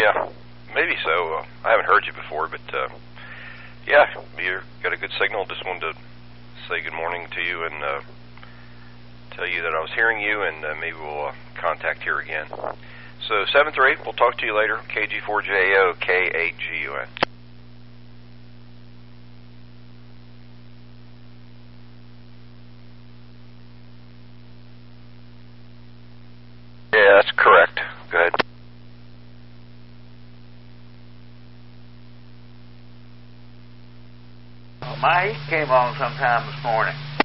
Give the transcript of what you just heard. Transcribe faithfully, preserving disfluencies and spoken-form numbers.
Yeah, maybe so. Uh, I haven't heard you before, but uh, yeah, you got a good signal. Just wanted to say good morning to you and uh, tell you that I was hearing you, and uh, maybe we'll uh, contact here again. So seven three eight, we'll talk to you later. K G four J O K eight G U N. Yeah, that's correct. Go ahead. Well, my heat came on sometime this morning.